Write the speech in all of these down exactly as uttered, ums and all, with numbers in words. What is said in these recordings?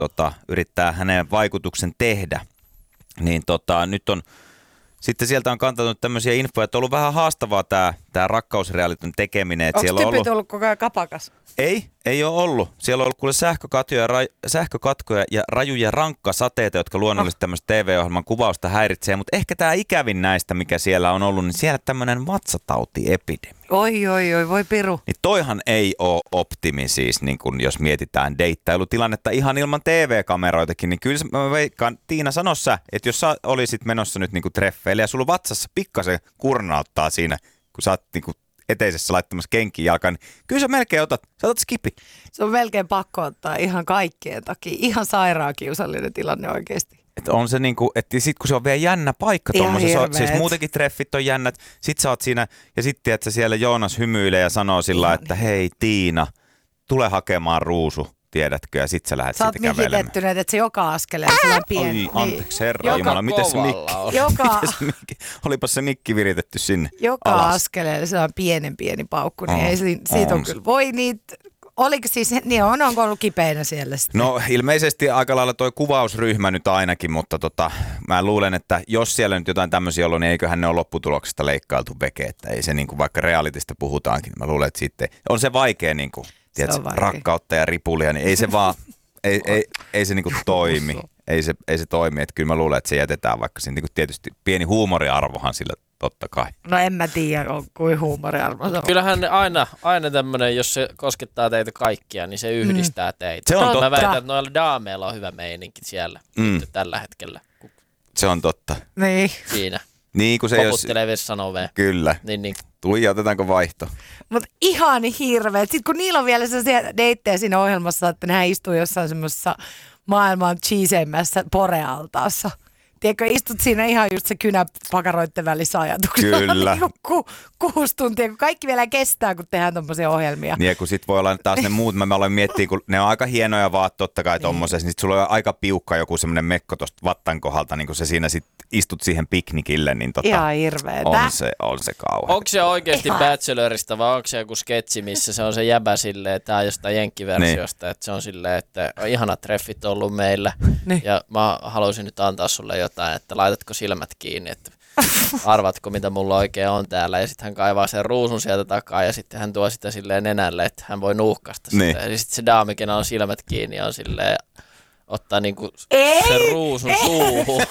tota, yrittää hänen vaikutuksen tehdä. Niin tota, nyt on, sitten sieltä on kantanut tämmöisiä infoja, että on ollut vähän haastavaa tämä tää rakkausrealityn tekeminen. Onko tyypit ollut... ollut koko ajan kapakas? Ei, ei ole ollut. Siellä on ollut kuule sähkökatkoja, ra, sähkökatkoja ja rajuja rankkasateita, jotka luonnollisesti tämmöistä T V-ohjelman kuvausta häiritsee. Mutta ehkä tämä ikävin näistä, mikä siellä on ollut, niin siellä tämmöinen vatsatautiepidemia. Oi, oi, oi, voi piru. Niin toihan ei ole optimi siis, niin kun jos mietitään deittailutilannetta ihan ilman T V-kameroitakin, niin kyllä mä veikkaan, Tiina, sano sä, että jos sä olisit menossa nyt niin kuin treffeille ja sulla vatsassa pikkasen kurnauttaa siinä, kun sä oot niin kuin eteisessä laittamassa kenkiin jalkaan, niin kyllä sä melkein otat, sä otat skipi. Se on melkein pakko ottaa ihan kaikkien takia. Ihan sairaan kiusallinen tilanne oikeasti. Että on se niinku, että sit kun se on vielä jännä paikka tuommoisessa, siis muutenkin treffit on jännät, sit sä oot siinä, ja sitten että siellä Joonas hymyilee ja sanoo sillä, että hei Tiina, tule hakemaan ruusu, tiedätkö, ja sit sä lähdet siitä kävelemään. Sä oot mikitettynyt, että se joka askeleen on pieni. Oi, anteeksi herra Jumala, miten se mikki, joka... mikki, olipas se mikki viritetty sinne joka alas. Askeleen se on pienen pieni paukku, niin on, ei siitä on, on kyllä, voi niitä. Oliko siis, niin on, onko ollut kipeänä siellä sitten? No ilmeisesti aika lailla toi kuvausryhmä nyt ainakin, mutta tota, mä luulen, että jos siellä nyt jotain tämmöisiä ollut, niin eiköhän ne ole lopputuloksesta leikkailtu veke, että ei se niinku, vaikka realitista puhutaankin, mä luulen, että sitten on se vaikea niinku, tiedätkö, vaikea. Rakkautta ja ripulia, niin ei se vaan, ei, ei, ei se niinku toimi, ei se, ei se toimi, että kyllä mä luulen, että se jätetään vaikka siinä niinku tietysti pieni huumoriarvohan sillä totta kai. No en mä tiedä, on kuin huumoriarvo. Kyllähän aina, aina tämmöinen, jos se koskettaa teitä kaikkia, niin se yhdistää mm. teitä. Se on mä totta. Mä väitän, että noilla daameilla on hyvä meininki siellä mm. tällä hetkellä. Se on totta. Niin. Siinä. Niin, kun se poputtelee vessanoveen. Kyllä. Niin, niin. Tuija, otetaanko vaihto? Mutta ihan hirveet. Sitten kun niillä on vielä sellaisia deittejä siinä ohjelmassa, että nehän istuu jossain semmoisessa maailman cheeseimmässä porealtaassa. Tiedätkö, istut siinä ihan just se kynä pakaroitten välissä ajatuksella. Kyllä. Niin ku, kuusi tuntia, kun kaikki vielä kestää, kun tehdään tommosia ohjelmia. Niin, kun sit voi olla taas ne muut, mä aloin miettiä, kun ne on aika hienoja vaan totta kai tommosessa, niin sit sulla on aika piukka joku semmoinen mekko tosta vattan kohdalta, niin kun sä siinä sit istut siihen piknikille, niin tota, ihan hirveetä. On se, on se kauhean. Onko se oikeasti ihan Bachelorista vai onko se joku sketsi, missä se on se jäbä silleen, että tää on jostain jenkkiversiosta, niin. Että se on silleen, että on ihanat treffit ollut meillä niin. Ja mä haluaisin nyt antaa sulle jotain, että laitatko silmät kiinni, että arvatko mitä mulla oikein on täällä, ja sitten hän kaivaa sen ruusun sieltä takaa ja sitten hän tuo sitä silleen nenälle, että hän voi nuuhkasta sitä. Niin. Ja sitten se daami, kenellä on silmät kiinni, on silleen ottaa niinku ei, sen ruusun ei. Suuhun.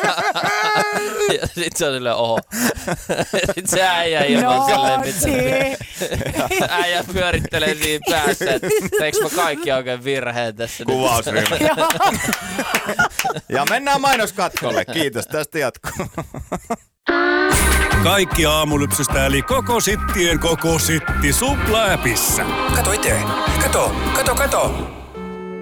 Ja sit se on silleen oho. Sit se äijä ilman no, silleen mitään. Äijä pyörittelee siinä päässä, että teekö mä kaikki oikein virheen tässä. Kuvausryhmä. Ja mennään mainoskatkolle. Kiitos, tästä jatkuu. Kaikki aamulypsystä eli koko sittien koko sitti Supla-äpissä. Kato itse. Kato, kato, kato.